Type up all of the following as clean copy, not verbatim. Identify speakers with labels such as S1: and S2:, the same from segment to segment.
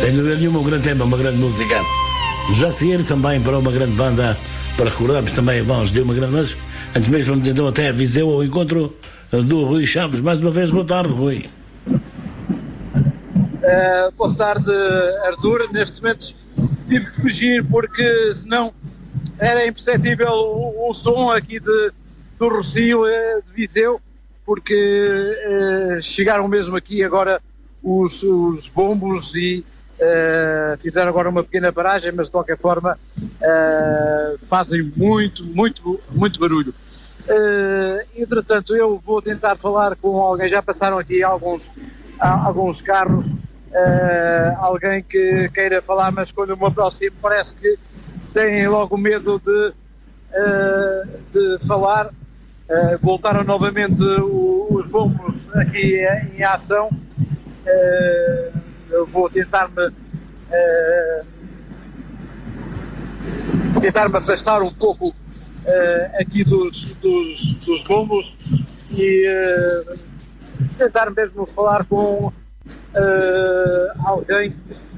S1: Sem dúvida nenhuma, um grande tema, uma grande música. Já seguir também para uma grande banda, para recordarmos também a voz de uma grande, mas antes mesmo vamos então até a Viseu ao encontro do Rui Chaves. Mais uma vez, boa tarde, Rui.
S2: Boa tarde, Artur. Neste momento tive que fugir porque senão era imperceptível o som aqui do Rossio de Viseu, porque chegaram mesmo aqui agora os bombos e fizeram agora uma pequena paragem, mas de qualquer forma fazem muito barulho. Entretanto, eu vou tentar falar com alguém. Já passaram aqui alguns carros, alguém que queira falar, mas quando eu me aproximo parece que têm logo medo de falar. Voltaram novamente os bombos aqui em ação. Eu vou tentar-me afastar um pouco aqui dos bombos e tentar mesmo falar com alguém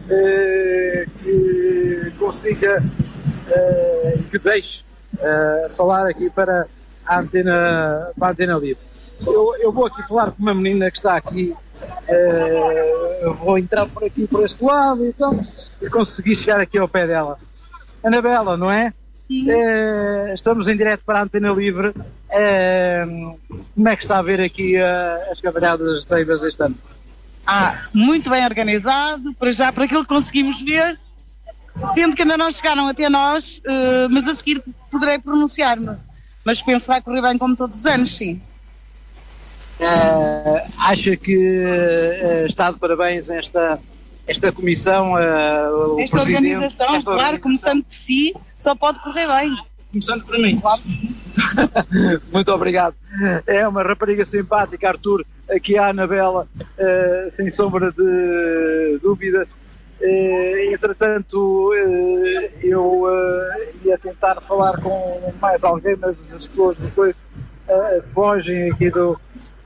S2: que consiga que deixe falar aqui para a antena livre. Eu vou aqui falar com uma menina que está aqui. Eu vou entrar por aqui, por este lado, então, e consegui chegar aqui ao pé dela. Anabela, não é? Estamos em direto para a Antena Livre. Como é que está a ver aqui as cavalhadas das Teivas este ano?
S3: Muito bem organizado, para já, para aquilo que conseguimos ver, sendo que ainda não chegaram até nós, mas a seguir poderei pronunciar-me. Mas penso que vai correr bem como todos os anos, sim.
S2: Acha que está de parabéns esta comissão,
S3: esta organização, claro, começando por si, só pode correr bem.
S2: Começando por mim. Claro. Muito obrigado. É uma rapariga simpática, Artur, aqui a Anabela, sem sombra de dúvida. Entretanto, eu ia tentar falar com mais alguém, mas as pessoas depois fogem aqui do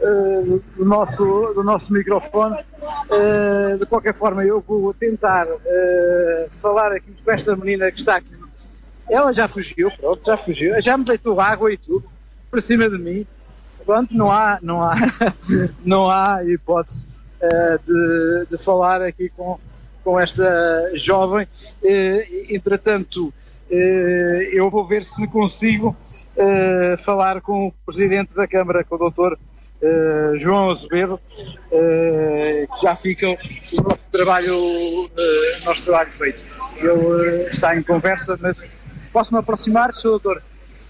S2: nosso microfone. De qualquer forma, eu vou tentar falar aqui com esta menina que está aqui. Ela já fugiu, já me deitou água e tudo para cima de mim. Pronto, não há hipótese de falar aqui com esta jovem. Entretanto, eu vou ver se consigo falar com o Presidente da Câmara, com o Dr. João Azevedo, que já fica o nosso trabalho feito. Ele está em conversa, mas posso-me aproximar, Sr. Doutor?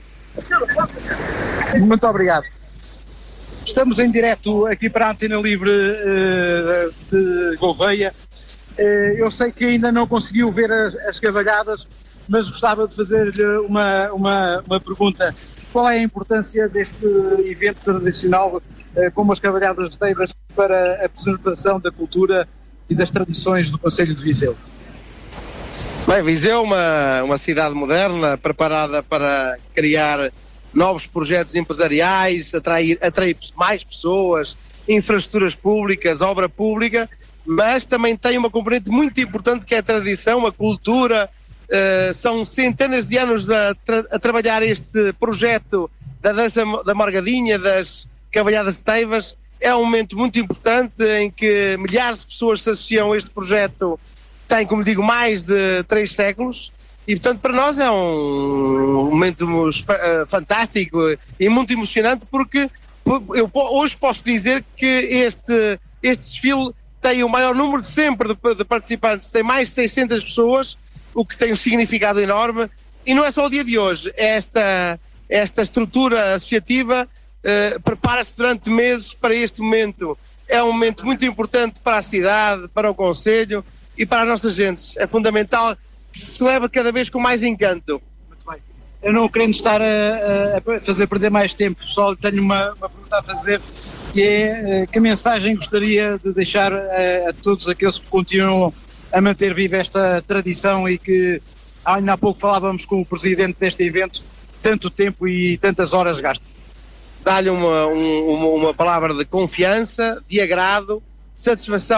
S2: Muito obrigado. Estamos em direto aqui para a Antena Livre de Gouveia. Eu sei que ainda não conseguiu ver as cavalhadas, mas gostava de fazer-lhe uma pergunta. Qual é a importância deste evento tradicional como as cavalhadas de Teivas para a preservação da cultura e das tradições do concelho de Viseu?
S4: Bem, Viseu é uma cidade moderna, preparada para criar novos projetos empresariais, atrair mais pessoas, infraestruturas públicas, obra pública, mas também tem uma componente muito importante que é a tradição, a cultura. São centenas de anos a trabalhar este projeto da dança da Morgadinha, das cavalhadas de Teivas. É um momento muito importante em que milhares de pessoas se associam a este projeto. Tem, como digo, mais de 3 séculos e, portanto, para nós é um momento fantástico e muito emocionante, porque eu hoje posso dizer que este desfile tem o maior número de sempre de participantes, tem mais de 600 pessoas, o que tem um significado enorme, e não é só o dia de hoje, esta estrutura associativa prepara-se durante meses para este momento. É um momento muito importante para a cidade, para o concelho e para as nossas gentes. É fundamental que se celebra cada vez com mais encanto.
S2: Muito bem. Eu não querendo estar a fazer perder mais tempo, só tenho uma pergunta a fazer, que é que mensagem gostaria de deixar a todos aqueles que continuam a manter viva esta tradição e que ainda há pouco falávamos com o presidente deste evento, tanto tempo e tantas horas gastam?
S4: Dá-lhe uma palavra de confiança, de agrado, de satisfação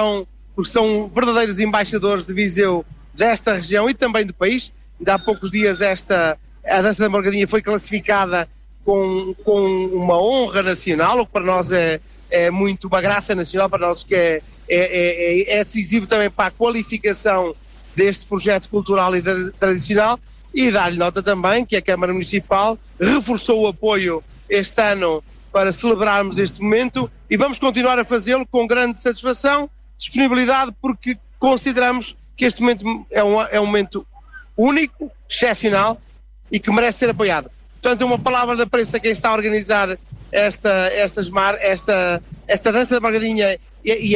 S4: porque são verdadeiros embaixadores de Viseu, desta região e também do país. Ainda há poucos dias a dança da Morgadinha foi classificada com uma honra nacional, o que para nós é muito uma graça nacional, para nós que é decisivo também para a qualificação deste projeto cultural e tradicional. E dar-lhe nota também que a Câmara Municipal reforçou o apoio este ano para celebrarmos este momento e vamos continuar a fazê-lo com grande satisfação, disponibilidade, porque consideramos que este momento é um momento único, excepcional e que merece ser apoiado. Portanto, uma palavra de apreço a quem está a organizar esta dança da Morgadinha e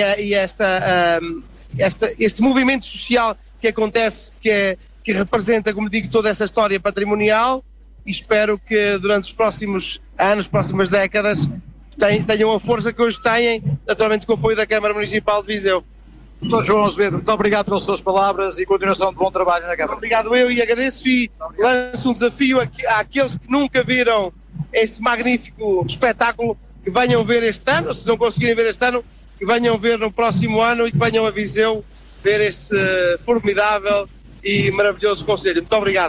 S4: este movimento social que acontece, que representa, como digo, toda essa história patrimonial, e espero que durante os próximos anos, próximas décadas, tenham a força que hoje têm, naturalmente com o apoio da Câmara Municipal de Viseu.
S5: Dr. João Azevedo, muito obrigado pelas suas palavras e continuação de bom trabalho na Câmara.
S4: Obrigado eu, e agradeço, e lanço um desafio àqueles que nunca viram este magnífico espetáculo, que venham ver este ano, se não conseguirem ver este ano, que venham ver no próximo ano e que venham a Viseu ver este formidável e maravilhoso conselho. Muito obrigado.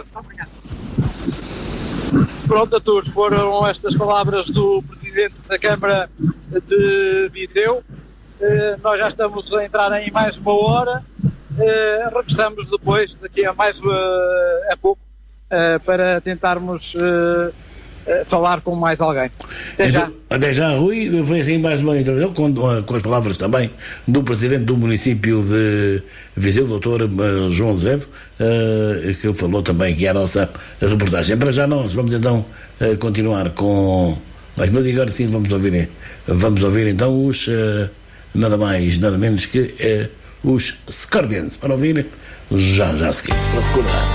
S2: Pronto, a todos, foram estas palavras do Presidente da Câmara de Viseu. Nós já estamos a entrar em mais uma hora, regressamos depois, daqui a a pouco, para tentarmos falar com mais alguém. Até já.
S1: Até já, Rui. Foi assim mais uma intervenção com as palavras também do Presidente do município de Viseu, Dr. João Azevedo, que falou também aqui a nossa reportagem. Para já nós vamos então continuar com... Mas agora sim vamos ouvir então os... nada mais, nada menos que os Scorpions, para ouvir já a seguir. Para recordar.